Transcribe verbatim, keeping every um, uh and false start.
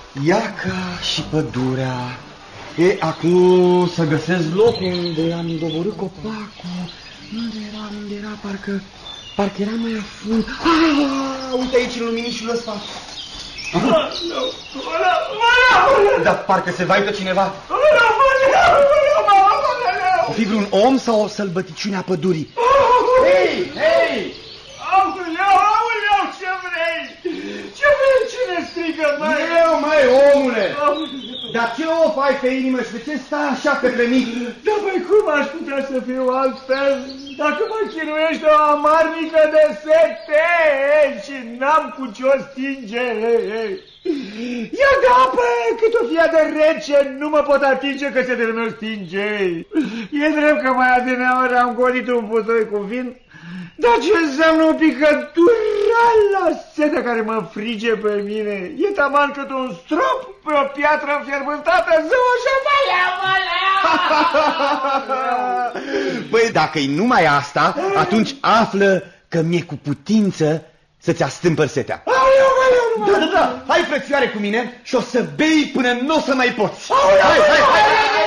Iaca și pădurea. E, acum să găsesc locul unde am doborât copacul. Unde era, unde era, parcă, parcă era mai afund. Ah, uite aici în luminișul ăsta. Dar parcă se vaită cineva. O fi vreun om sau o sălbăticiune a pădurii? Hei, hei! Aoleu, aoleu, ce vrei? Ce vrei? Cine strigă, măi? Eu, măi, omule! Dar ce of ai pe inimă și de ce stai așa către mine? Da, băi, cum aș putea să fiu altfel dacă mă chinuiește o amarnică de sete și n-am cu ce-o stinge? Ia de apă, cât o fie de rece, nu mă pot atinge că se de meu stinge. E drept că mai adineaori am golit un butoi cu vin, dar ce înseamnă o picătură la setea care mă frige pe mine? E taman cât un strop pe o piatră înfierbântată, zău și mai Păi dacă-i numai asta, atunci află că mi-e cu putință să-ți astâmpăr setea. Da, da, da, hai frățioare cu mine și o să bei până nu o să mai poți. Hai, hai, hai!